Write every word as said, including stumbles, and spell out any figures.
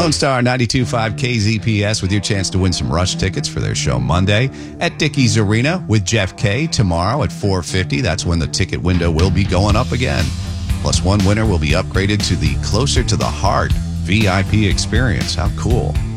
Lone Star ninety-two point five K Z P S with your chance to win some Rush tickets for their show Monday at Dickies Arena with Jeff K tomorrow at four fifty. That's when the ticket window will be going up again. Plus, one winner will be upgraded to the Closer to the Heart V I P experience. How cool.